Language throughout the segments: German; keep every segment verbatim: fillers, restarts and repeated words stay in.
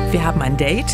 Wir haben ein Date.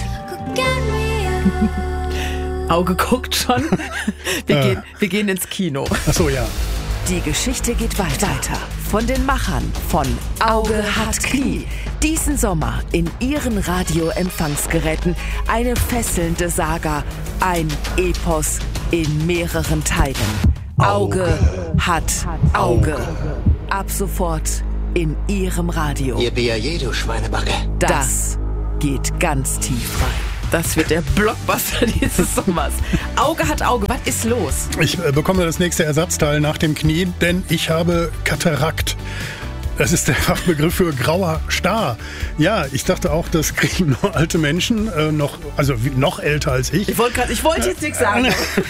Auge guckt schon. Wir, Äh. gehen, wir gehen ins Kino. Ach so, ja. Die Geschichte geht weiter. Von den Machern von Auge hat Knie. Diesen Sommer in ihren Radioempfangsgeräten eine fesselnde Saga. Ein Epos in mehreren Teilen. Auge hat Auge. Ab sofort in ihrem Radio. Yippie, du Schweinebacke. Das geht ganz tief rein. Das wird der Blockbuster dieses Sommers. Auge hat Auge. Was ist los? Ich äh, bekomme das nächste Ersatzteil nach dem Knie, denn ich habe Katarakt. Das ist der Fachbegriff für grauer Star. Ja, ich dachte auch, das kriegen nur alte Menschen, äh, noch, also wie, noch älter als ich. Ich wollte ich wollte jetzt nichts sagen.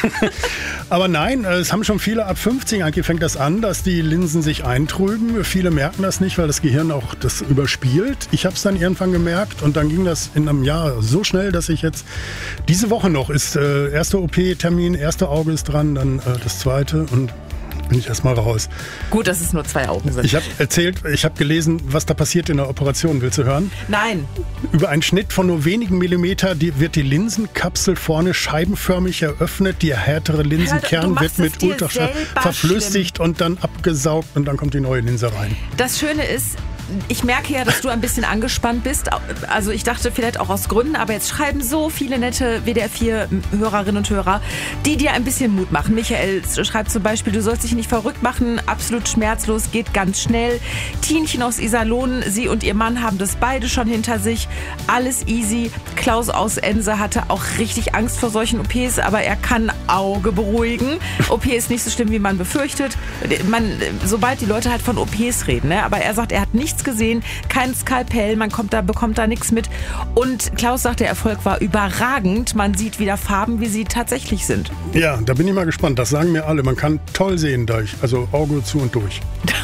Aber nein, äh, es haben schon viele ab fünfzig, eigentlich fängt das an, dass die Linsen sich eintrüben. Viele merken das nicht, weil das Gehirn auch das überspielt. Ich habe es dann irgendwann gemerkt und dann ging das in einem Jahr so schnell, dass ich jetzt diese Woche noch ist äh, erster O P-Termin, erste Auge ist dran, dann äh, das zweite und bin ich erstmal raus. Gut, dass es nur zwei Augen sind. Ich habe erzählt, ich habe gelesen, was da passiert in der Operation. Willst du hören? Nein. Über einen Schnitt von nur wenigen Millimeter die, wird die Linsenkapsel vorne scheibenförmig eröffnet. Der härtere Linsenkern Hör, wird mit Ultraschall verflüssigt und dann abgesaugt und dann kommt die neue Linse rein. Das Schöne ist, ich merke ja, dass du ein bisschen angespannt bist. Also ich dachte vielleicht auch aus Gründen, aber jetzt schreiben so viele nette W D R vier Hörerinnen und Hörer, die dir ein bisschen Mut machen. Michael schreibt zum Beispiel, du sollst dich nicht verrückt machen, absolut schmerzlos, geht ganz schnell. Tienchen aus Iserlohn, sie und ihr Mann haben das beide schon hinter sich. Alles easy. Klaus aus Ense hatte auch richtig Angst vor solchen O Ps, aber er kann Auge beruhigen. O P ist nicht so schlimm, wie man befürchtet. Man, sobald die Leute halt von O Ps reden, ne? Aber er sagt, er hat nichts gesehen, kein Skalpell, man kommt da, bekommt da nichts mit. Und Klaus sagt, der Erfolg war überragend. Man sieht wieder Farben, wie sie tatsächlich sind. Ja, da bin ich mal gespannt. Das sagen mir alle. Man kann toll sehen durch. Also Auge zu und durch.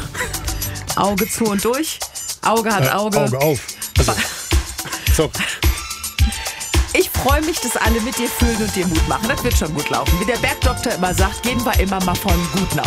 Auge zu und durch. Auge hat Äh, Auge. Auge auf. Also, so. Ich freue mich, dass alle mit dir fühlen und dir Mut machen. Das wird schon gut laufen. Wie der Bergdoktor immer sagt, gehen wir immer mal von Guten aus.